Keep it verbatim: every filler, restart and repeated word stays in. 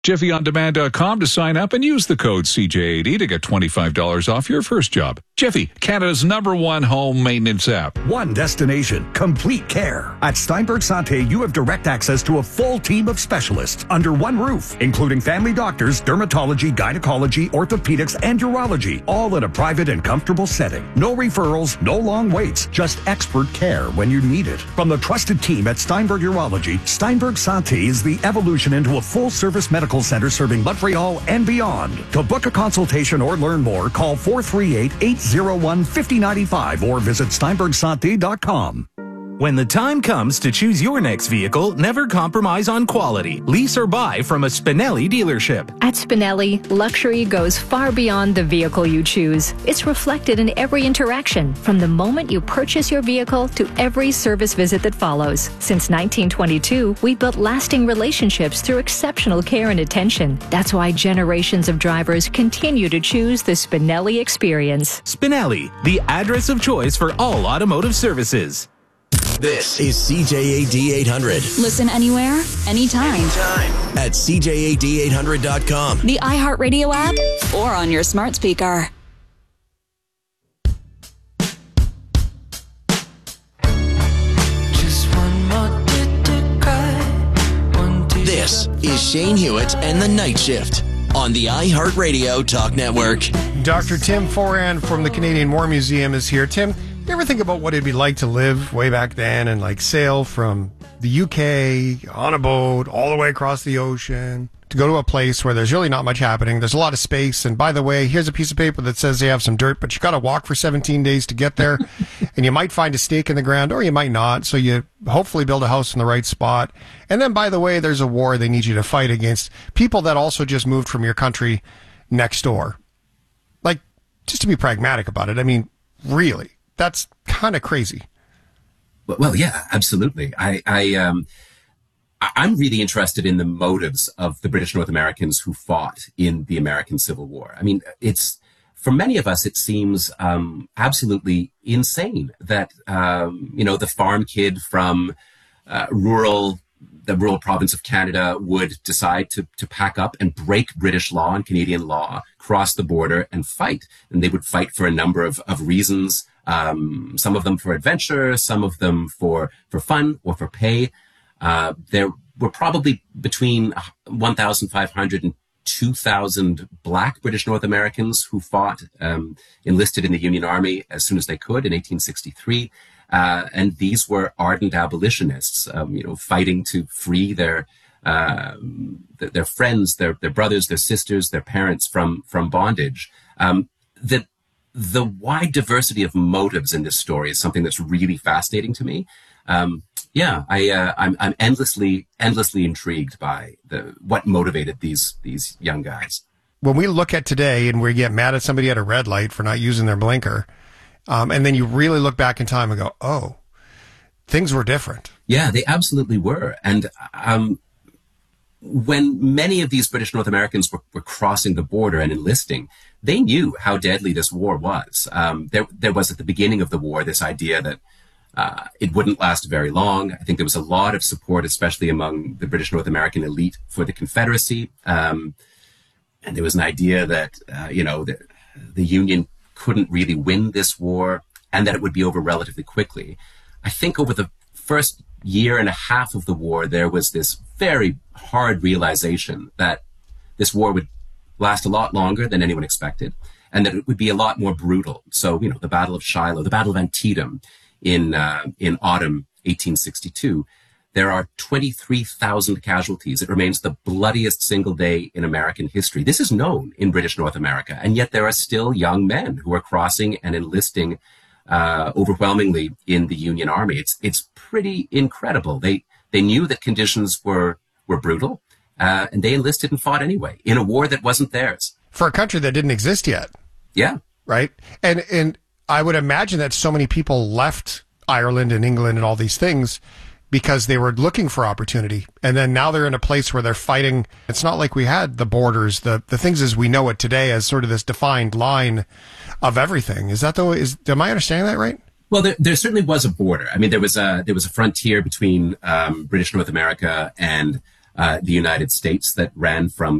Jiffy On Demand dot com to sign up and use the code C J eighty to get twenty-five dollars off your first job. Jiffy, Canada's number one home maintenance app. One destination, complete care. At Steinberg Santé, you have direct access to a full team of specialists under one roof, including family doctors, dermatology, gynecology, orthopedics, and urology, all in a private and comfortable setting. No referrals, no long waits, just expert care when you need it. From the trusted team at Steinberg Urology, Steinberg Santé is the evolution into a full-service medical center serving Montreal and beyond. To book a consultation or learn more, call four three eight, eight zero one, five zero nine five or visit Steinberg Santé dot com. When the time comes to choose your next vehicle, never compromise on quality. Lease or buy from a Spinelli dealership. At Spinelli, luxury goes far beyond the vehicle you choose. It's reflected in every interaction, from the moment you purchase your vehicle to every service visit that follows. Since nineteen twenty-two, we built lasting relationships through exceptional care and attention. That's why generations of drivers continue to choose the Spinelli experience. Spinelli, the address of choice for all automotive services. This is C J A D eight hundred. Listen anywhere, anytime. Anytime. At C J A D eight hundred dot com. The iHeartRadio app or on your smart speaker. This is Shane Hewitt and the Night Shift on the iHeartRadio Talk Network. Doctor Tim Foran from the Canadian War Museum is here. Tim, you ever think about what it'd be like to live way back then and like sail from the U K on a boat all the way across the ocean to go to a place where there's really not much happening? There's a lot of space. And by the way, here's a piece of paper that says they have some dirt, but you got to walk for seventeen days to get there. And you might find a stake in the ground or you might not. So you hopefully build a house in the right spot. And then, by the way, there's a war they need you to fight against people that also just moved from your country next door. Like, just to be pragmatic about it, I mean, really. That's kind of crazy. Well, well, yeah, absolutely. I, I, um, I'm really interested in the motives of the British North Americans who fought in the American Civil War. I mean, it's, for many of us, it seems um, absolutely insane that, um, you know, the farm kid from uh, rural, the rural province of Canada would decide to, to pack up and break British law and Canadian law, cross the border and fight. And they would fight for a number of, of reasons. Um, some of them for adventure, some of them for, for fun or for pay. Uh, there were probably between one thousand five hundred and two thousand black British North Americans who fought, um, enlisted in the Union Army as soon as they could in eighteen sixty-three. Uh, and these were ardent abolitionists, um, you know, fighting to free their, uh, their, their friends, their, their brothers, their sisters, their parents from, from bondage. Um, the, The wide diversity of motives in this story is something that's really fascinating to me. Um, yeah, I, uh, I'm, I'm endlessly, endlessly intrigued by the what motivated these these young guys. When we look at today and we get mad at somebody at a red light for not using their blinker, um, and then you really look back in time and go, "Oh, things were different." Yeah, they absolutely were. And um, when many of these British North Americans were, were crossing the border and enlisting, they knew how deadly this war was. Um, there, there was at the beginning of the war this idea that uh, it wouldn't last very long. I think there was a lot of support, especially among the British North American elite, for the Confederacy. Um, and there was an idea that, uh, you know, the, the Union couldn't really win this war and that it would be over relatively quickly. I think over the first year and a half of the war, there was this very hard realization that this war would last a lot longer than anyone expected, and that it would be a lot more brutal. So, you know, the Battle of Shiloh, the Battle of Antietam in uh, in autumn eighteen sixty-two, there are twenty-three thousand casualties. It remains the bloodiest single day in American history. This is known in British North America, and yet there are still young men who are crossing and enlisting uh, overwhelmingly in the Union Army. It's it's pretty incredible. They they knew that conditions were were brutal. Uh, and they enlisted and fought anyway in a war that wasn't theirs. For a country that didn't exist yet. Yeah. Right? And and I would imagine that so many people left Ireland and England and all these things because they were looking for opportunity. And then now they're in a place where they're fighting. It's not like we had the borders, the, the things as we know it today as sort of this defined line of everything. Is that the way? Is, am I understanding that right? Well, there, there certainly was a border. I mean, there was a, there was a frontier between um, British North America and uh, the United States that ran from